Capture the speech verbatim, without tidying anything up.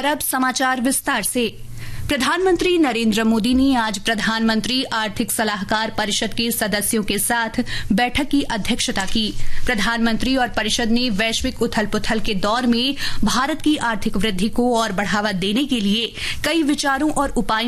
और अब समाचार विस्तार से। प्रधानमंत्री नरेंद्र मोदी ने आज प्रधानमंत्री आर्थिक सलाहकार परिषद के सदस्यों के साथ बैठक की अध्यक्षता की। प्रधानमंत्री और परिषद ने वैश्विक उथल पुथल के दौर में भारत की आर्थिक वृद्धि को और बढ़ावा देने के लिए कई विचारों और उपायों